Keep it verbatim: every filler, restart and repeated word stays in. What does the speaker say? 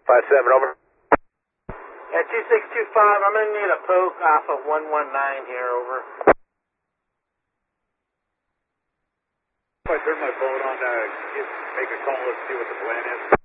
five seven, over. Yeah, two six two five, I'm going to need a poke off of one one nine here, over. If I turn my phone on, uh, make a call, let's see what the plan is.